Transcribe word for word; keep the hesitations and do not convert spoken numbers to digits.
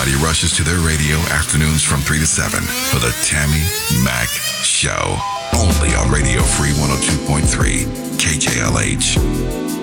Everybody rushes to their radio afternoons from three to seven for the Tammy Mack Show. Only on Radio Free one oh two point three K J L H.